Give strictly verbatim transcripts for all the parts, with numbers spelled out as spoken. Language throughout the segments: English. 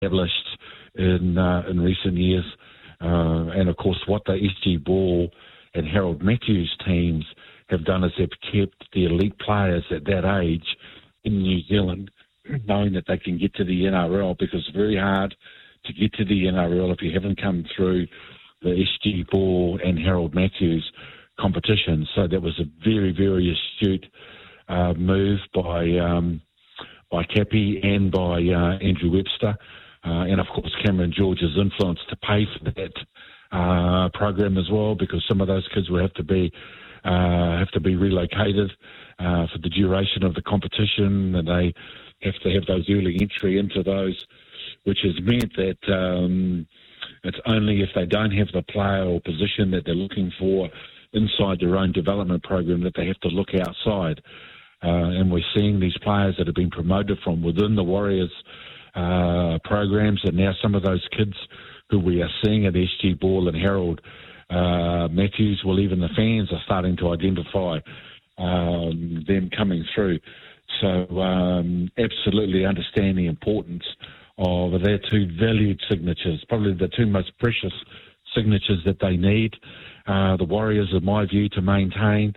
established in uh, in recent years. Uh, and, of course, what the S G Ball and Harold Matthews teams have done is they've kept the elite players at that age in New Zealand, knowing that they can get to the N R L, because it's very hard to get to the N R L if you haven't come through the S G Ball and Harold Matthews competition. So that was a very, very astute uh, move by um, by Cappy and by uh, Andrew Webster. Uh, and, of course, Cameron George's influence to pay for that uh, program as well, because some of those kids will have to be uh, have to be relocated uh, for the duration of the competition, and they have to have those early entry into those, which has meant that um, it's only if they don't have the player or position that they're looking for inside their own development program that they have to look outside. Uh, and we're seeing these players that have been promoted from within the Warriors Uh, programs, and now some of those kids who we are seeing at S G Ball and Harold uh, Matthews, well, even the fans are starting to identify um, them coming through. So um, absolutely understand the importance of their two valued signatures, probably the two most precious signatures that they need. Uh, the Warriors, in my view, to maintain.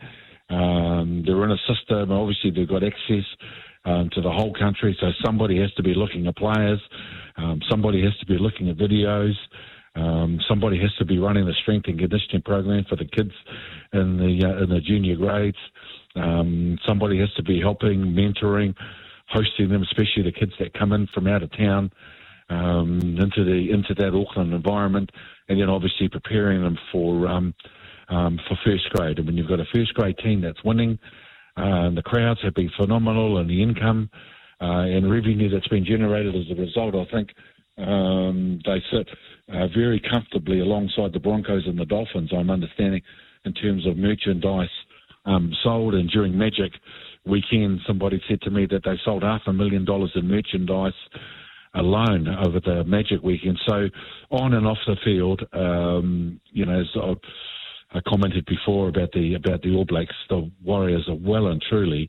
Um, they're in a system, obviously they've got access Um, to the whole country, so somebody has to be looking at players, um, somebody has to be looking at videos, um, somebody has to be running the strength and conditioning program for the kids in the uh, in the junior grades, um, somebody has to be helping, mentoring, hosting them, especially the kids that come in from out of town um, into the into that Auckland environment, and then obviously preparing them for um, um, for first grade. And when you've got a first grade team that's winning, Uh, the crowds have been phenomenal, and the income uh, and revenue that's been generated as a result, I think um, they sit uh, very comfortably alongside the Broncos and the Dolphins, I'm understanding, in terms of merchandise um, sold. And during Magic weekend, somebody said to me that they sold half a million dollars in merchandise alone over the Magic weekend. So on and off the field, um, you know, so I commented before about the about the All Blacks. The Warriors are well and truly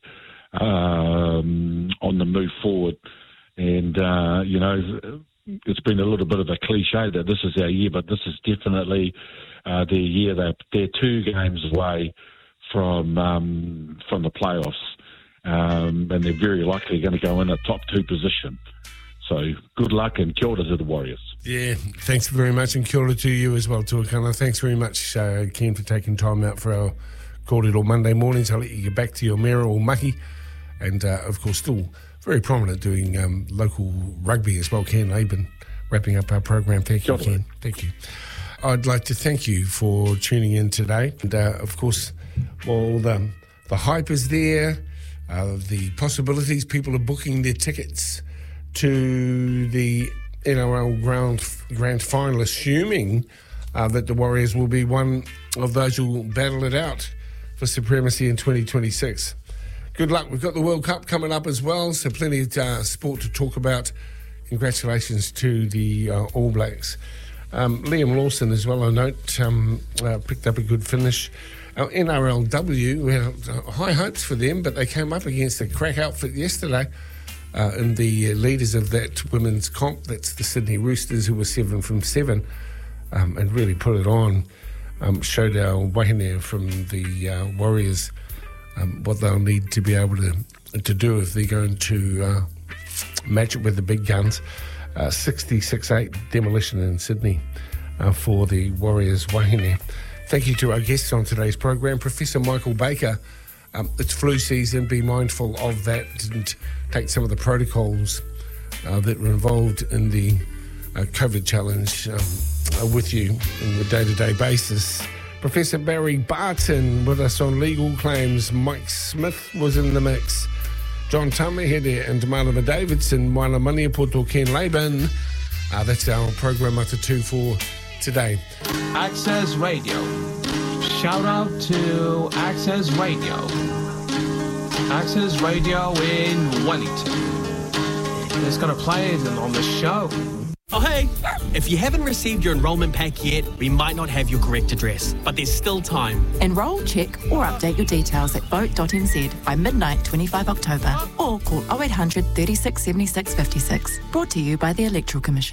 um, on the move forward, and uh, you know, it's been a little bit of a cliche that this is our year, but this is definitely uh, their year. They're, they're two games away from um, from the playoffs, um, and they're very likely going to go in a top two position. So good luck and kia ora to the Warriors. Yeah, thanks very much, and kia ora to you as well, Tuakana. Thanks very much, uh, Ken, for taking time out for our Kōrero Monday mornings. I'll let you get back to your mera or maki, and uh, of course still very prominent doing um, local rugby as well, Ken Laban, wrapping up our program. Thank you, Ken. Thank you. I'd like to thank you for tuning in today, and uh, of course, well, the, the hype is there, uh, the possibilities, people are booking their tickets to the N R L grand, grand final, assuming uh, that the Warriors will be one of those who will battle it out for supremacy in twenty twenty-six. Good luck. We've got the World Cup coming up as well, so plenty of uh, sport to talk about. Congratulations to the uh, All Blacks. Um, Liam Lawson as well, I note, um, uh, picked up a good finish. Our N R L W, we had uh, high hopes for them, but they came up against a crack outfit yesterday. Uh, and the uh, leaders of that women's comp, that's the Sydney Roosters, who were seven from seven, um, and really put it on, um, showed our wahine from the uh, Warriors um, what they'll need to be able to to do if they're going to uh, match it with the big guns. Uh, sixty-six eight demolition in Sydney uh, for the Warriors wahine. Thank you to our guests on today's program, Professor Michael Baker. Um, it's flu season, be mindful of that and take some of the protocols uh, that were involved in the uh, COVID challenge um, uh, with you on a day-to-day basis. Professor Barry Barton with us on legal claims. Mike Smith was in the mix. John Tamahede and Malama Davidson, Moana Maniapoto, Ken Laban. Uh, that's our program after two for today. Access Radio. Shout out to Access Radio. Access Radio in Wellington. It's going to play it on the show. Oh, hey! If you haven't received your enrolment pack yet, we might not have your correct address, but there's still time. Enrol, check or update your details at vote dot n z by midnight twenty-fifth October or call oh eight hundred, thirty-six, seventy-six, fifty-six. Brought to you by the Electoral Commission.